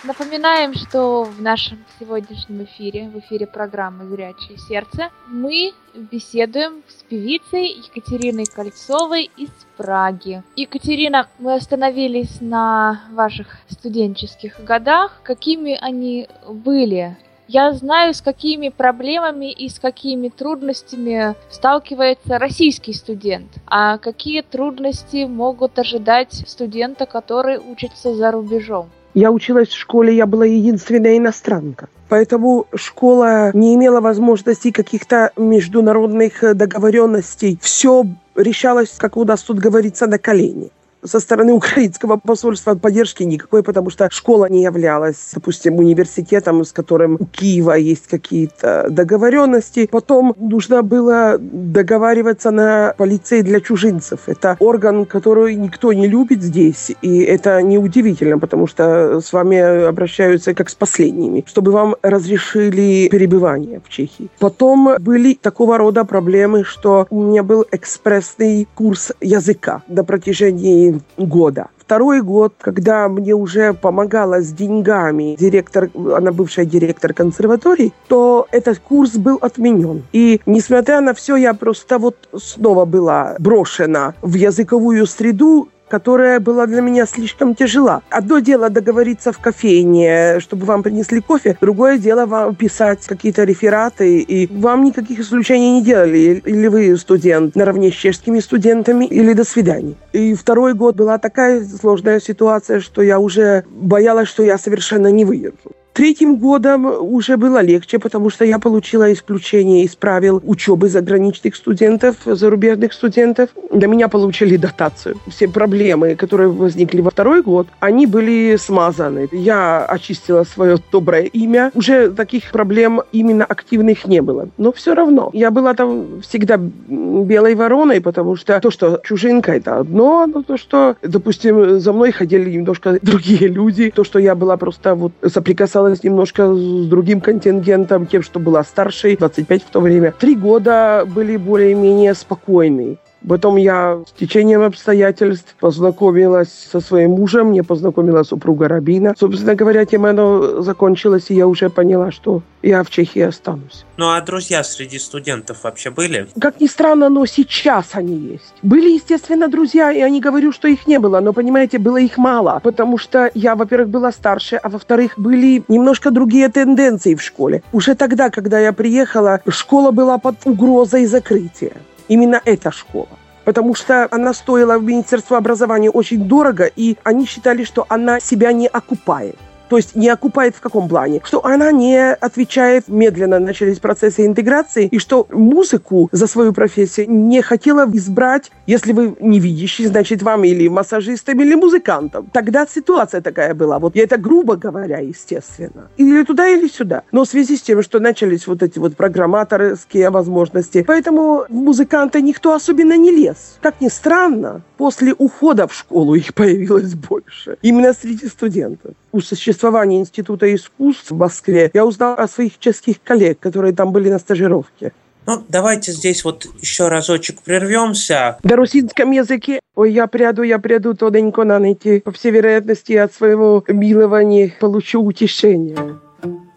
Напоминаем, что в нашем сегодняшнем эфире, в эфире программы «Зрячее сердце», мы беседуем с певицей Екатериной Кольцовой из Праги. Екатерина, мы остановились на ваших студенческих годах. Какими они были? Я знаю, с какими проблемами и с какими трудностями сталкивается российский студент. А какие трудности могут ожидать студента, который учится за рубежом? Я училась в школе, я была единственная иностранка. Поэтому школа не имела возможности каких-то международных договоренностей. Все решалось, как у нас тут говорится, на колени. Со стороны украинского посольства поддержки никакой, потому что школа не являлась, допустим, университетом, с которым у Киева есть какие-то договоренности. Потом нужно было договариваться на полицей для чужинцев. Это орган, который никто не любит здесь, и это неудивительно, потому что с вами обращаются как с последними, чтобы вам разрешили перебывание в Чехии. Потом были такого рода проблемы, что у меня был экспрессный курс языка на протяжении года. Второй год, когда мне уже помогала с деньгами директор, она бывшая директор консерватории, то этот курс был отменен. И несмотря на все, я просто снова была брошена в языковую среду, которая была для меня слишком тяжела. Одно дело договориться в кофейне, чтобы вам принесли кофе, другое дело вам писать какие-то рефераты, и вам никаких исключений не делали. Или вы студент наравне с чешскими студентами, или до свидания. И второй год была такая сложная ситуация, что я уже боялась, что я совершенно не выдержу. Третьим годом уже было легче, потому что я получила исключение из правил учебы заграничных студентов, зарубежных студентов. Для меня получили дотацию. Все проблемы, которые возникли во второй год, они были смазаны. Я очистила свое доброе имя. Уже таких проблем именно активных не было. Но все равно. Я была там всегда белой вороной, потому что то, что чужинка, это одно, но то, что, допустим, за мной ходили немножко другие люди, то, что я была просто соприкасалась немножко с другим контингентом, тем, что была старше, 25 в то время. 3 года были более-менее спокойные. Потом я с течением обстоятельств познакомилась со своим мужем, мне познакомила супруга Рабина. Собственно говоря, тем оно закончилось, и я уже поняла, что я в Чехии останусь. Ну а друзья среди студентов вообще были? Как ни странно, но сейчас они есть. Были, естественно, друзья, и я не говорю, что их не было, но, понимаете, было их мало, потому что я, во-первых, была старше, а во-вторых, были немножко другие тенденции в школе. Уже тогда, когда я приехала, школа была под угрозой закрытия. Именно эта школа. Потому что она стоила в Министерство образования очень дорого, и они считали, что она себя не окупает. То есть не окупает в каком плане? Что она не отвечает, медленно начались процессы интеграции, и что музыку за свою профессию не хотела избрать, если вы не видящий, значит, вам или массажистом, или музыкантом. Тогда ситуация такая была. И это грубо говоря, естественно. Или туда, или сюда. Но в связи с тем, что начались эти программаторские возможности, поэтому в музыканты никто особенно не лез. Как ни странно, после ухода в школу их появилось больше. Именно среди студентов. У существования Института искусств в Москве я узнала о своих чешских коллег, которые там были на стажировке. Ну, давайте здесь еще разочек прервемся. На русинском языке «Ой, я пряду тоненько на нити». По всей вероятности, от своего милого не получу утешения.